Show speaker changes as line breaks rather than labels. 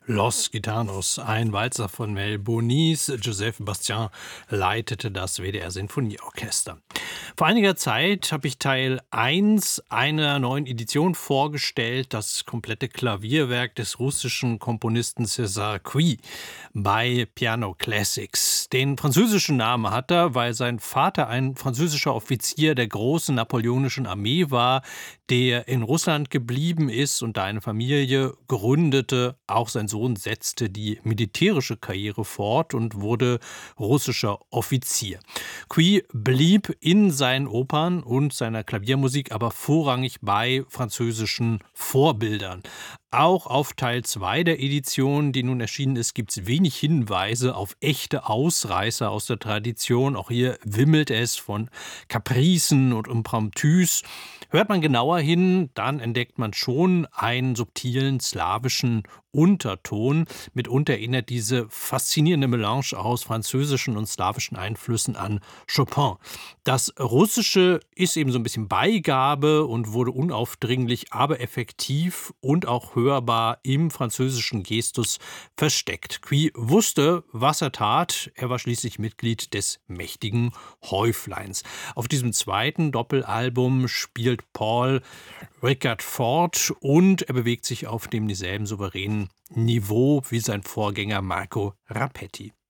Los Gitanos, ein Walzer von Mel Bonis. Joseph Bastien leitete das WDR-Sinfonieorchester. Vor einiger Zeit habe ich Teil 1 einer neuen Edition vorgestellt, das komplette Klavierwerk des russischen Komponisten César Cui bei Piano Classics. Den französischen Namen hat er, weil sein Vater ein französischer Offizier der großen napoleonischen Armee war, der in Russland geblieben ist und da eine Familie gründete. Auch sein Sohn setzte die militärische Karriere fort und wurde russischer Offizier. Cui blieb in seinen Opern und seiner Klaviermusik aber vorrangig bei französischen Vorbildern. Auch auf Teil 2 der Edition, die nun erschienen ist, gibt es wenig Hinweise auf echte Ausreißer aus der Tradition. Auch hier wimmelt es von Kapricen und Impromptus. Hört man genauer hin, dann entdeckt man schon einen subtilen slawischen Unterton. Mitunter erinnert diese faszinierende Melange aus französischen und slawischen Einflüssen an Chopin. Das Russische ist eben so ein bisschen Beigabe und wurde unaufdringlich, aber effektiv und auch hörbar im französischen Gestus versteckt. Cui wusste, was er tat. Er war schließlich Mitglied des mächtigen Häufleins. Auf diesem zweiten Doppelalbum spielt Paul Rickard fort und er bewegt sich auf demselben souveränen Niveau wie sein Vorgänger Marco Rapetti.